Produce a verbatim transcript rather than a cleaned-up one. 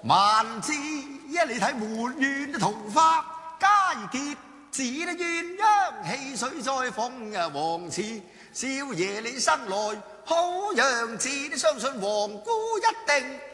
萬次一你睇沒緣的桃花，佳結子的鴛鴦戲水再逢啊王慈。少爺你生來好樣子，你相信王姑一定